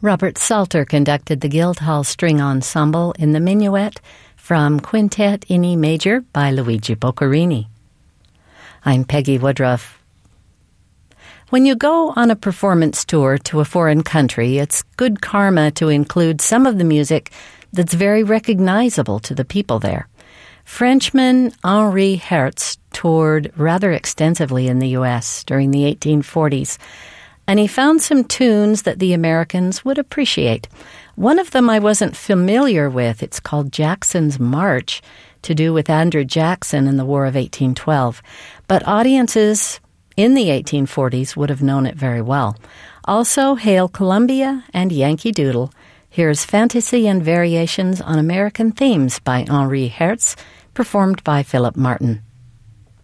Robert Salter conducted the Guildhall String Ensemble in the Minuet from Quintet in E Major by Luigi Boccherini. I'm Peggy Woodruff. When you go on a performance tour to a foreign country, it's good karma to include some of the music that's very recognizable to the people there. Frenchman Henri Herz toured rather extensively in the U.S. during the 1840s, and he found some tunes that the Americans would appreciate. One of them I wasn't familiar with. It's called Jackson's March, to do with Andrew Jackson in the War of 1812. But audiences in the 1840s would have known it very well. Also, Hail Columbia and Yankee Doodle. Here's Fantasy and Variations on American Themes by Henri Herz, performed by Philip Martin.